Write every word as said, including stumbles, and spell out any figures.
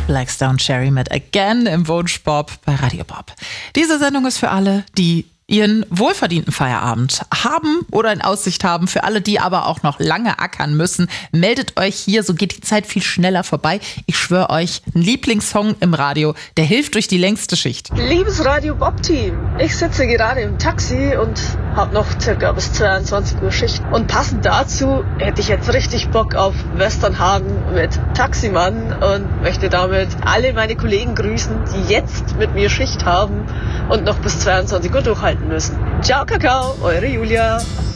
Blackstone Cherry mit Again im Wunschbop bei Radio Bob. Diese Sendung ist für alle, die ihren wohlverdienten Feierabend haben oder in Aussicht haben. Für alle, die aber auch noch lange ackern müssen, meldet euch hier, so geht die Zeit viel schneller vorbei. Ich schwöre euch, ein Lieblingssong im Radio, der hilft durch die längste Schicht. Liebes Radio Bob-Team, ich sitze gerade im Taxi und habe noch circa bis zweiundzwanzig Uhr Schicht. Und passend dazu hätte ich jetzt richtig Bock auf Westernhagen mit Taximann und möchte damit alle meine Kollegen grüßen, die jetzt mit mir Schicht haben und noch bis zweiundzwanzig Uhr durchhalten müssen. Ciao, Kakao, eure Julia.